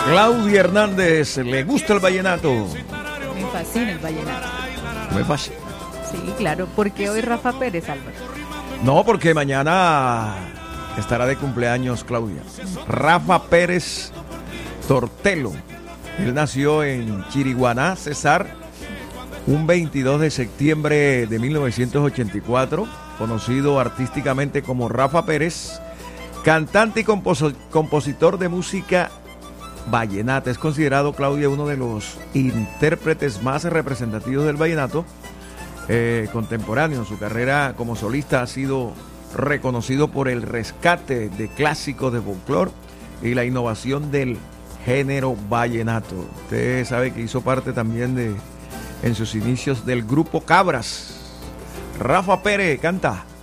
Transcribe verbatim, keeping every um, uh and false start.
Claudia Hernández, ¿le gusta el vallenato? Me fascina el vallenato. Me fascina. Sí, claro. ¿Por qué hoy Rafa Pérez, Álvaro? No, porque mañana estará de cumpleaños Claudia. Rafa Pérez Tortelo. Él nació en Chiriguaná, Cesar, un veintidós de septiembre de mil novecientos ochenta y cuatro, conocido artísticamente como Rafa Pérez, cantante y compos- compositor de música vallenata. Es considerado, Claudia, uno de los intérpretes más representativos del vallenato eh, contemporáneo. Su carrera como solista ha sido reconocido por el rescate de clásicos de folclore y la innovación del género vallenato. Usted sabe que hizo parte también de, en sus inicios, del grupo Cabras. Rafa Pérez canta.